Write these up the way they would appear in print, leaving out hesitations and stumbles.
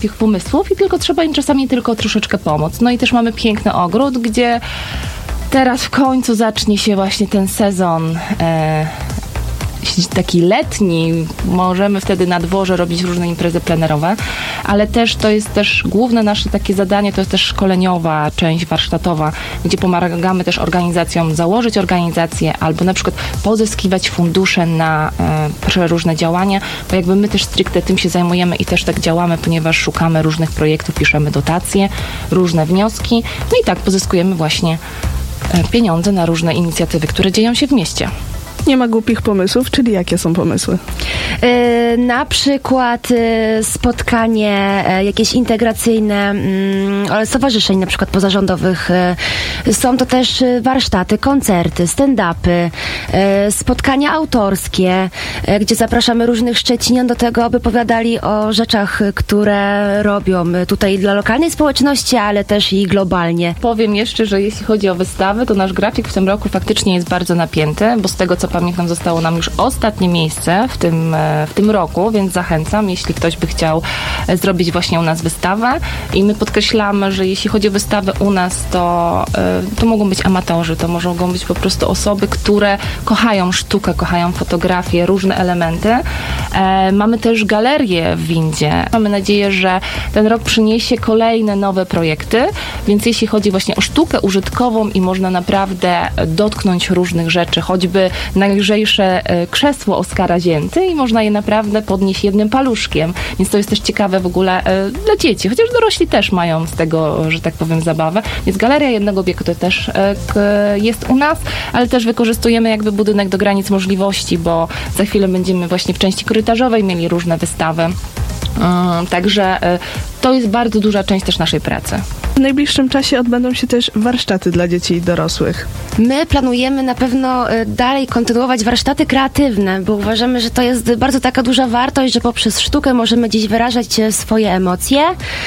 tych pomysłów i tylko trzeba im czasami tylko troszeczkę pomóc. No i też mamy piękny ogród, gdzie teraz w końcu zacznie się właśnie ten sezon taki letni, możemy wtedy na dworze robić różne imprezy plenerowe, ale też to jest też główne nasze takie zadanie, to jest też szkoleniowa część warsztatowa, gdzie pomagamy też organizacjom założyć organizację albo na przykład pozyskiwać fundusze na różne działania, bo jakby my też stricte tym się zajmujemy i też tak działamy, ponieważ szukamy różnych projektów, piszemy dotacje, różne wnioski, no i tak pozyskujemy właśnie pieniądze na różne inicjatywy, które dzieją się w mieście. Nie ma głupich pomysłów, czyli jakie są pomysły? Na przykład spotkanie jakieś integracyjne stowarzyszeń, na przykład pozarządowych. Są to też warsztaty, koncerty, stand-upy, spotkania autorskie, gdzie zapraszamy różnych Szczecinian do tego, aby opowiadali o rzeczach, które robią tutaj dla lokalnej społeczności, ale też i globalnie. Powiem jeszcze, że jeśli chodzi o wystawy, to nasz grafik w tym roku faktycznie jest bardzo napięty, bo z tego co pamiętam, zostało nam już ostatnie miejsce w tym roku, więc zachęcam, jeśli ktoś by chciał zrobić właśnie u nas wystawę i my podkreślamy, że jeśli chodzi o wystawę u nas, to mogą być amatorzy, to mogą być po prostu osoby, które kochają sztukę, kochają fotografię, różne elementy. Mamy też galerię w Windzie. Mamy nadzieję, że ten rok przyniesie kolejne nowe projekty, więc jeśli chodzi właśnie o sztukę użytkową i można naprawdę dotknąć różnych rzeczy, choćby najlżejsze krzesło Oskara Zięty i można je naprawdę podnieść jednym paluszkiem, więc to jest też ciekawe w ogóle dla dzieci, chociaż dorośli też mają z tego, że tak powiem, zabawę, więc Galeria Jednego Wieku to też jest u nas, ale też wykorzystujemy jakby budynek do granic możliwości, bo za chwilę będziemy właśnie w części korytarzowej mieli różne wystawy. Także to jest bardzo duża część też naszej pracy. W najbliższym czasie odbędą się też warsztaty dla dzieci i dorosłych. My planujemy na pewno dalej kontynuować warsztaty kreatywne, bo uważamy, że to jest bardzo taka duża wartość, że poprzez sztukę możemy dziś wyrażać swoje emocje.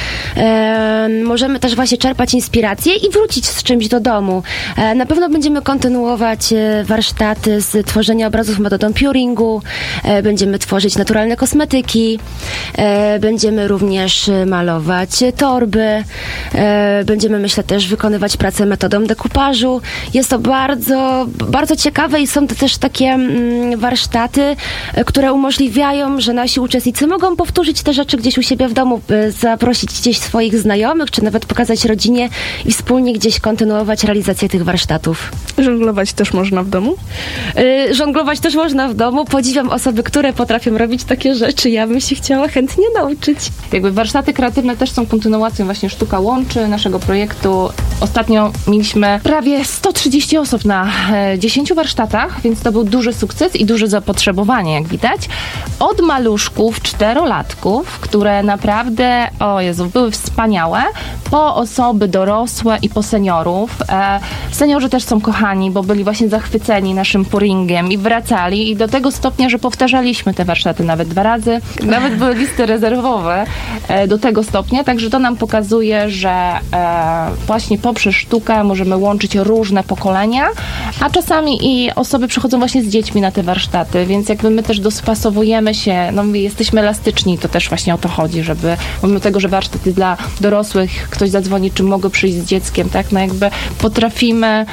Możemy też właśnie czerpać inspiracje i wrócić z czymś do domu. Na pewno będziemy kontynuować warsztaty z tworzenia obrazów metodą puringu, będziemy tworzyć naturalne kosmetyki, będziemy również malować torby, będziemy, myślę, też wykonywać pracę metodą dekupażu. Jest to bardzo, bardzo ciekawe i są to też takie warsztaty, które umożliwiają, że nasi uczestnicy mogą powtórzyć te rzeczy gdzieś u siebie w domu, zaprosić gdzieś swoich znajomych, czy nawet pokazać rodzinie i wspólnie gdzieś kontynuować realizację tych warsztatów. Żonglować też można w domu? Żonglować też można w domu. Podziwiam osoby, które potrafią robić takie rzeczy. Ja bym się chciała chętnie nauczyć. Jakby warsztaty kreatywne też są kontynuacją właśnie Sztuka Łączy, naszego projektu. Ostatnio mieliśmy prawie 130 osób na 10 warsztatach, więc to był duży sukces i duże zapotrzebowanie, jak widać. Od maluszków, 4-latków, które naprawdę, o Jezu, były wspaniałe, po osoby dorosłe i po seniorów. Seniorzy też są kochani, bo byli właśnie zachwyceni naszym puringiem i wracali i do tego stopnia, że powtarzaliśmy te warsztaty nawet 2 razy. Nawet były listy rezerwowe do tego stopnia, także to nam pokazuje, że właśnie poprzez sztukę możemy łączyć różne pokolenia, a czasami i osoby przychodzą właśnie z dziećmi na te warsztaty, więc jakby my też dostosowujemy się, no jesteśmy elastyczni, to też właśnie o to chodzi, żeby pomimo tego, że warsztat jest dla dorosłych, ktoś zadzwoni, czy mogę przyjść z dzieckiem, tak, no jakby potrafimy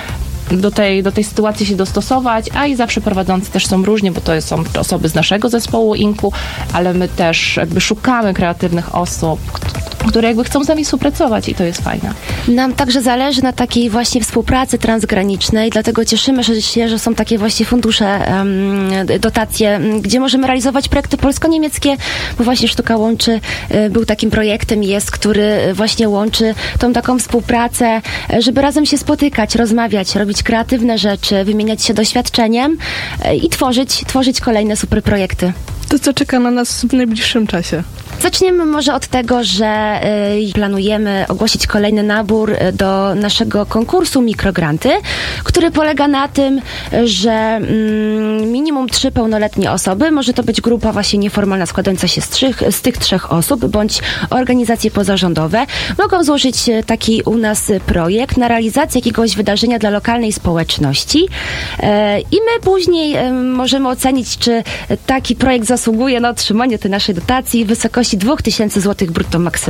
do tej sytuacji się dostosować, a i zawsze prowadzący też są różni, bo to są osoby z naszego zespołu INKU, ale my też jakby szukamy kreatywnych osób, które jakby chcą z nami współpracować i to jest fajne. Nam także zależy na takiej właśnie współpracy transgranicznej, dlatego cieszymy się, że są takie właśnie fundusze, dotacje, gdzie możemy realizować projekty polsko-niemieckie, bo właśnie Sztuka Łączy był takim projektem i jest, który właśnie łączy tą taką współpracę, żeby razem się spotykać, rozmawiać, robić kreatywne rzeczy, wymieniać się doświadczeniem i tworzyć kolejne super projekty. To co czeka na nas w najbliższym czasie? Zaczniemy może od tego, że planujemy ogłosić kolejny nabór do naszego konkursu Mikrogranty, który polega na tym, że minimum 3 pełnoletnie osoby, może to być grupa właśnie nieformalna składająca się z tych 3 osób, bądź organizacje pozarządowe, mogą złożyć taki u nas projekt na realizację jakiegoś wydarzenia dla lokalnej społeczności i my później możemy ocenić, czy taki projekt zasługuje na otrzymanie tej naszej dotacji w wysokości 2000 zł brutto maksymalnie.